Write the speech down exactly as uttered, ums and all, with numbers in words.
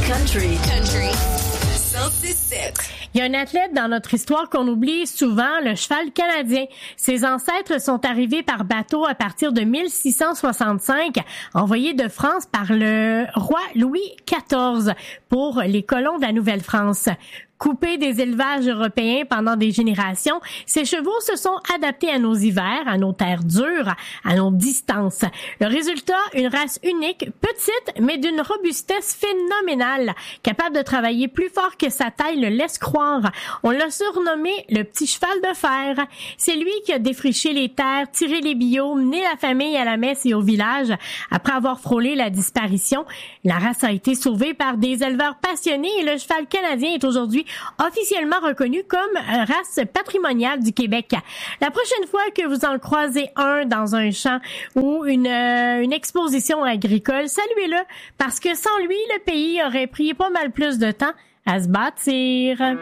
Country. Country. cent six sept. Il y a un athlète dans notre histoire qu'on oublie souvent, le cheval canadien. Ses ancêtres sont arrivés par bateau à partir de mille six cent soixante-cinq, envoyés de France par le roi Louis quatorze pour les colons de la Nouvelle-France. Coupés des élevages européens pendant des générations, ces chevaux se sont adaptés à nos hivers, à nos terres dures, à nos distances. Le résultat, une race unique, petite, mais d'une robustesse phénoménale, capable de travailler plus fort que sa taille le laisse croire. On l'a surnommé le petit cheval de fer. C'est lui qui a défriché les terres, tiré les billots, mené la famille à la messe et au village. Après avoir frôlé la disparition, la race a été sauvée par des éleveurs passionnés et le cheval canadien est aujourd'hui officiellement reconnu comme race patrimoniale du Québec. La prochaine fois que vous en croisez un dans un champ ou une, euh, une exposition agricole, saluez-le parce que sans lui, le pays aurait pris pas mal plus de temps à se bâtir.